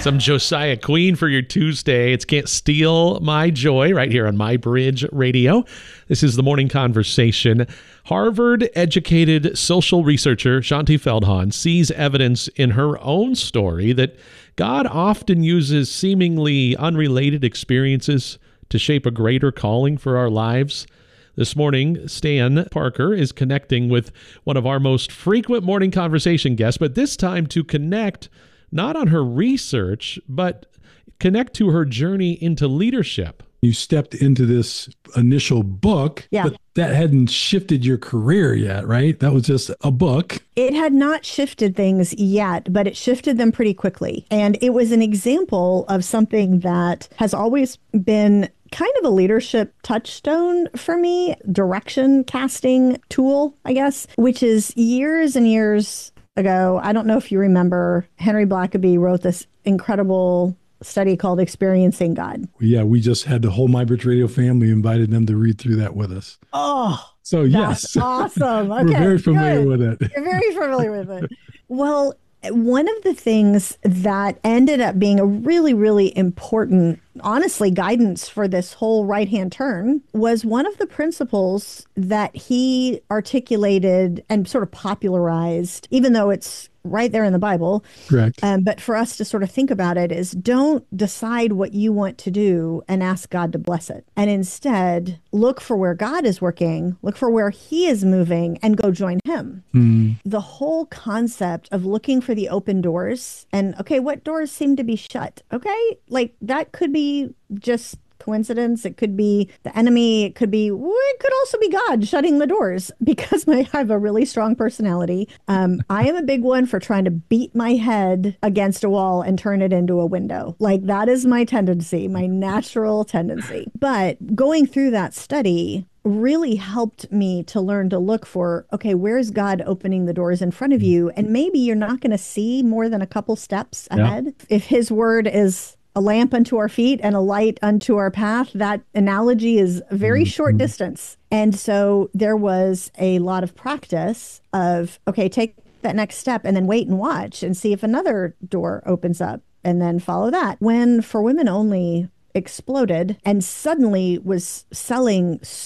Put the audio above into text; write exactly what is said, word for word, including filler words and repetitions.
Some Josiah Queen for your Tuesday. It's Can't Steal My Joy right here on My Bridge Radio. This is the Morning Conversation. Harvard-educated social researcher Shaunti Feldhahn sees evidence in her own story that God often uses seemingly unrelated experiences to shape a greater calling for our lives. This morning, Stan Parker is connecting with one of our most frequent morning conversation guests, but this time to connect not on her research, but connect to her journey into leadership. You stepped into this initial book, yeah. but that hadn't shifted your career yet, right? That was just a book. It had not shifted things yet, but it shifted them pretty quickly. And it was an example of something that has always been kind of a leadership touchstone for me, direction casting tool, I guess, which is years and years ago. I don't know if you remember, Henry Blackaby wrote this incredible study called Experiencing God. Yeah, we just had the whole My Bridge Radio family, invited them to read through that with us. Oh, so yes. Awesome. Okay, we're very familiar good. with it. You're very familiar with it. Well, one of the things that ended up being a really, really important, honestly, guidance for this whole right-hand turn was one of the principles that he articulated and sort of popularized, even though it's right there in the Bible. Correct. Um, but for us to sort of think about it is don't decide what you want to do and ask God to bless it. And instead, look for where God is working, look for where he is moving, and go join him. Mm. The whole concept of looking for the open doors and, okay, what doors seem to be shut? Okay, like that could be just coincidence. It could be the enemy. It could be, well, it could also be God shutting the doors because my, I have a really strong personality. Um, I am a big one for trying to beat my head against a wall and turn it into a window. Like that is my tendency, my natural tendency. But going through that study really helped me to learn to look for, okay, where's God opening the doors in front of you? And maybe you're not going to see more than a couple steps ahead. Yeah. If his word is a lamp unto our feet and a light unto our path, that analogy is a very mm-hmm. short distance. And so there was a lot of practice of, okay, take that next step and then wait and watch and see if another door opens up and then follow that. When For Women Only exploded and suddenly was selling